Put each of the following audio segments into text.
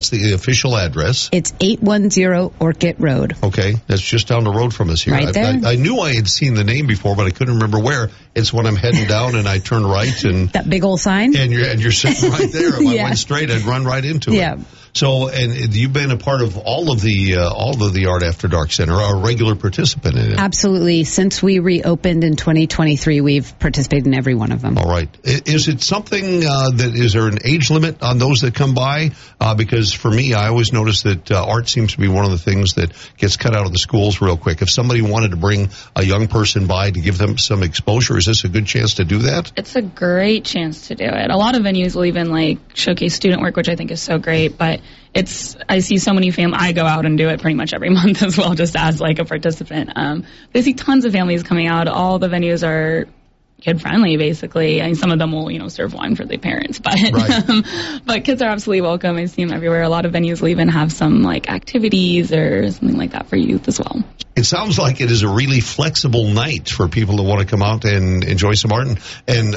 us the official address. It's 810 Orchid Road. Okay, that's just down the road from us here. Right there. I knew I had seen the name before, but I couldn't remember where. It's when I'm heading down and I turn right and that big old sign. And you're sitting right there. If I went straight, I'd run right into it. Yeah. So, and you've been a part of all of the Art After Dark Center, a regular participant in it. Absolutely. Since we reopened in 2023, we've participated in every one of them. All right. Is it something is there an age limit on those that come by? Because for me, I always notice that art seems to be one of the things that gets cut out of the schools real quick. If somebody wanted to bring a young person by to give them some exposure, is this a good chance to do that? It's a great chance to do it. A lot of venues will even showcase student work, which I think is so great, but I see so many families. I go out and do it pretty much every month as well, just as a participant. But I see tons of families coming out. All the venues are kid friendly, basically. I mean, some of them will, serve wine for the parents, but right. But kids are absolutely welcome. I see them everywhere. A lot of venues will even have some activities or something like that for youth as well. It sounds like it is a really flexible night for people that want to come out and enjoy some art. And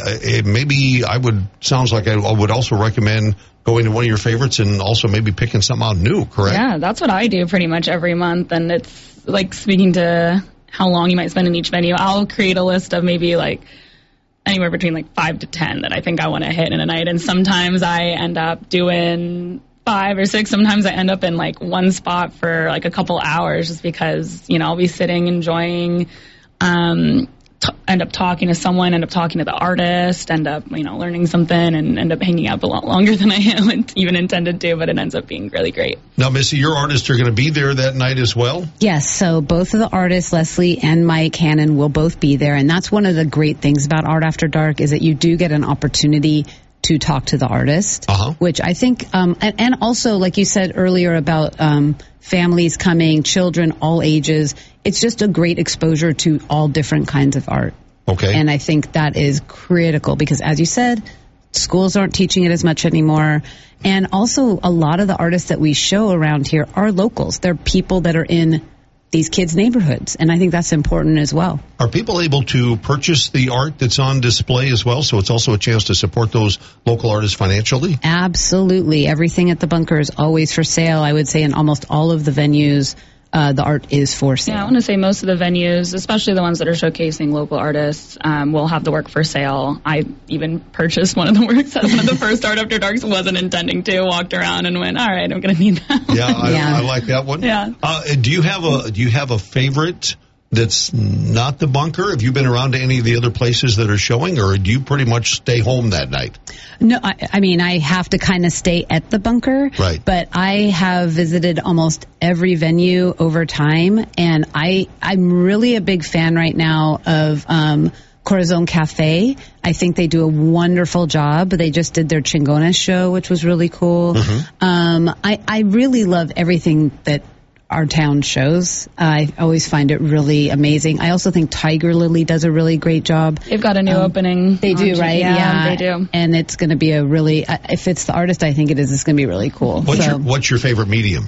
sounds like I would also recommend going to one of your favorites and also maybe picking something out new, correct? Yeah, that's what I do pretty much every month. And it's like speaking to how long you might spend in each venue. I'll create a list of maybe anywhere between 5 to 10 that I think I want to hit in a night. And sometimes I end up doing 5 or 6. Sometimes I end up in one spot for a couple hours just because, I'll be sitting enjoying, end up talking to someone, end up talking to the artist, end up, learning something and end up hanging out a lot longer than I even intended to, but it ends up being really great. Now, Missy, your artists are going to be there that night as well? Yes, so both of the artists, Leslie and Mike Hannon, will both be there. And that's one of the great things about Art After Dark is that you do get an opportunity to talk to the artist, which I think, and also, like you said earlier about families coming, children, all ages, it's just a great exposure to all different kinds of art. Okay. And I think that is critical because, as you said, schools aren't teaching it as much anymore. And also, a lot of the artists that we show around here are locals. They're people that are in these kids' neighborhoods, and I think that's important as well. Are people able to purchase the art that's on display as well, so it's also a chance to support those local artists financially? Absolutely. Everything at the bunker is always for sale. I would say in almost all of the venues, the art is for sale. Yeah, I want to say most of the venues, especially the ones that are showcasing local artists, will have the work for sale. I even purchased one of the works at one of the first Art After Darks, wasn't intending to, walked around and went, all right, I'm going to need that. Yeah, I like that one. Yeah. Do you have a favorite that's not the bunker? Have you been around to any of the other places that are showing, or do you pretty much stay home that night? No, I mean, I have to kind of stay at the bunker. Right. But I have visited almost every venue over time, and I'm really a big fan right now of Corazon Cafe. I think they do a wonderful job. They just did their Chingones show, which was really cool. Mm-hmm. I really love everything that our town shows. I always find it really amazing. I also think Tiger Lily does a really great job. They've got a new opening. They do, right? Yeah, they do. And it's going to be a really, if it's the artist I think it is, it's going to be really cool. What's your favorite medium?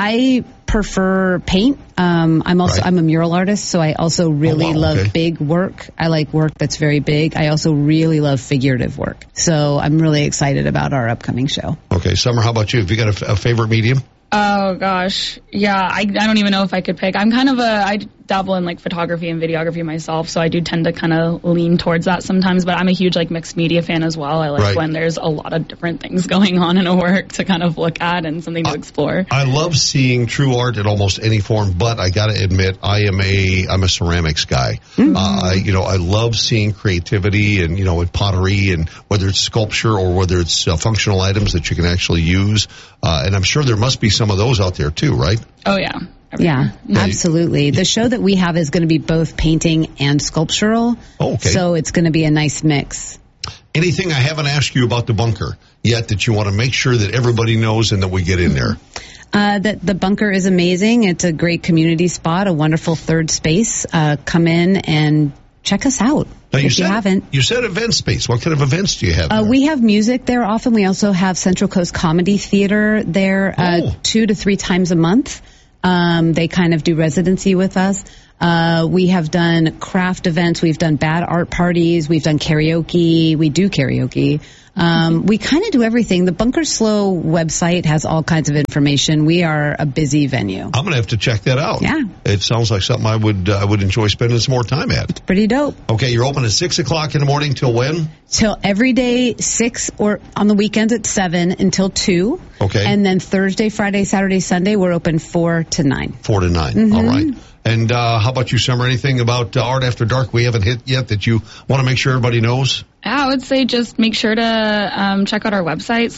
I prefer paint. I'm a mural artist, so I also really love big work. I like work that's very big. I also really love figurative work. So I'm really excited about our upcoming show. Okay, Summer, how about you? Have you got a favorite medium? Oh gosh, yeah. I don't even know if I could pick. I'm kind of I dabble in photography and videography myself, so I do tend to kind of lean towards that sometimes. But I'm a huge mixed media fan as well. I like when there's a lot of different things going on in a work to kind of look at and something to explore. I love seeing true art in almost any form, but I got to admit I'm a ceramics guy. Mm-hmm. I love seeing creativity and in pottery, and whether it's sculpture or whether it's functional items that you can actually use. And I'm sure there must be some of those out there too, right? Oh yeah. Yeah, absolutely. The show that we have is going to be both painting and sculptural. Oh, okay. So it's going to be a nice mix. Anything I haven't asked you about the bunker yet that you want to make sure that everybody knows and that we get in there? That the bunker is amazing. It's a great community spot, a wonderful third space. Come in and check us out. Now, if you haven't. You said event space. What kind of events do you have there? We have music there often. We also have Central Coast Comedy Theater there 2 to 3 times a month. They kind of do residency with us. We have done craft events. We've done bad art parties. We've done karaoke. We do karaoke. We kind of do everything. The Bunker Slow website has all kinds of information. We are a busy venue. I'm going to have to check that out. Yeah. It sounds like something I would enjoy spending some more time at. It's pretty dope. Okay, you're open at 6 o'clock in the morning till when? Till every day 6, or on the weekends at 7 until 2. Okay. And then Thursday, Friday, Saturday, Sunday, we're open 4 to 9. 4 to 9. Mm-hmm. All right. And how about you, Summer? Anything about Art After Dark we haven't hit yet that you want to make sure everybody knows? Yeah, I would say just make sure to check out our website,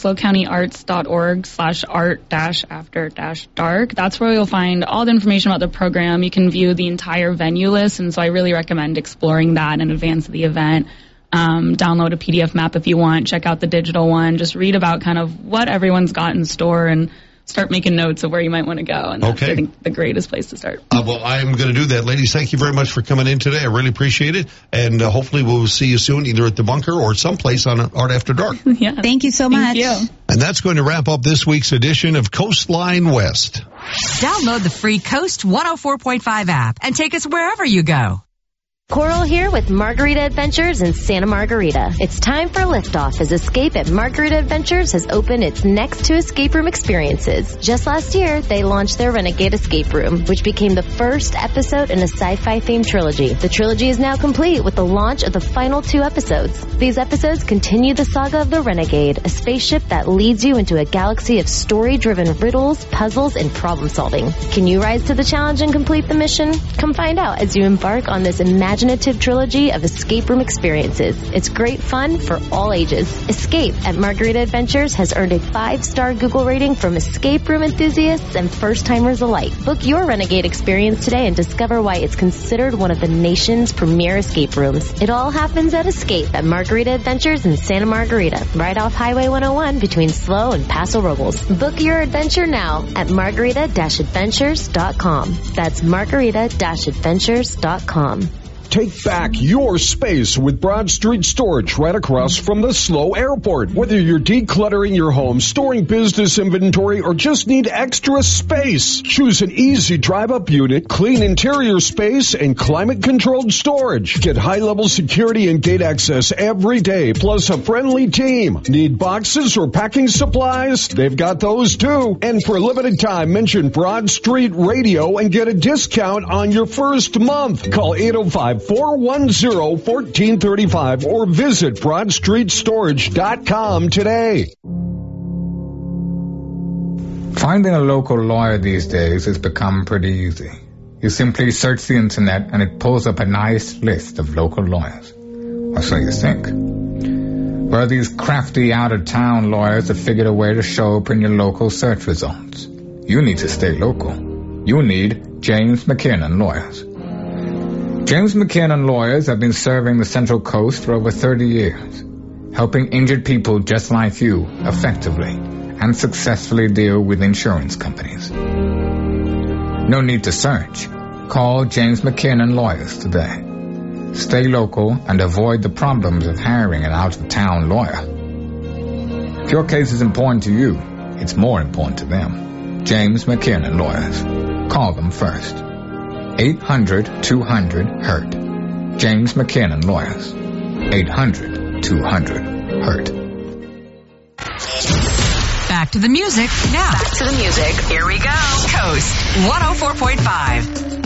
slowcountyarts.org/art-after-dark. That's where you'll find all the information about the program. You can view the entire venue list, and so I really recommend exploring that in advance of the event. Download a PDF map if you want. Check out the digital one. Just read about kind of what everyone's got in store and start making notes of where you might want to go. And that's, I think, the greatest place to start. Well, I'm going to do that. Ladies, thank you very much for coming in today. I really appreciate it. And hopefully we'll see you soon, either at the Bunker or someplace on Art After Dark. Yeah. Thank you so much. Thank you. And that's going to wrap up this week's edition of Coastline West. Download the free Coast 104.5 app and take us wherever you go. Coral here with Margarita Adventures in Santa Margarita. It's time for liftoff as Escape at Margarita Adventures has opened its next 2 escape room experiences. Just last year, they launched their Renegade Escape Room, which became the first episode in a sci-fi themed trilogy. The trilogy is now complete with the launch of the final 2 episodes. These episodes continue the saga of the Renegade, a spaceship that leads you into a galaxy of story-driven riddles, puzzles, and problem solving. Can you rise to the challenge and complete the mission? Come find out as you embark on this imaginative trilogy of escape room experiences. It's great fun for all ages. Escape at Margarita Adventures has earned a 5-star Google rating from escape room enthusiasts and first-timers alike. Book your Renegade experience today and discover why it's considered one of the nation's premier escape rooms. It all happens at Escape at Margarita Adventures in Santa Margarita, right off Highway 101 between Slow and Paso Robles. Book your adventure now at margarita-adventures.com. That's margarita-adventures.com. Take back your space with Broad Street Storage right across from the Slow Airport. Whether you're decluttering your home, storing business inventory, or just need extra space, choose an easy drive-up unit, clean interior space, and climate-controlled storage. Get high-level security and gate access every day, plus a friendly team. Need boxes or packing supplies? They've got those too. And for a limited time, mention Broad Street Radio and get a discount on your first month. Call 805-410-1435 or visit BroadStreetStorage.com today. Finding a local lawyer these days has become pretty easy. You simply search the internet and it pulls up a nice list of local lawyers. Or so you think. Well, these crafty out-of-town lawyers have figured a way to show up in your local search results. You need to stay local. You need James McKiernan Lawyers. James McKiernan Lawyers have been serving the Central Coast for over 30 years, helping injured people just like you effectively and successfully deal with insurance companies. No need to search. Call James McKiernan Lawyers today. Stay local and avoid the problems of hiring an out-of-town lawyer. If your case is important to you, it's more important to them. James McKiernan Lawyers. Call them first. 800-200-HURT. James McKiernan Lawyers. 800-200-HURT. Back to the music now. Back to the music. Here we go. Coast 104.5.